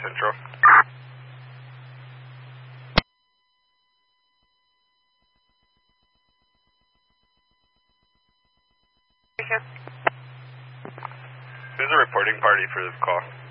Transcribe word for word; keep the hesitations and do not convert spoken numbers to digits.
Central. Who's the reporting party for this call?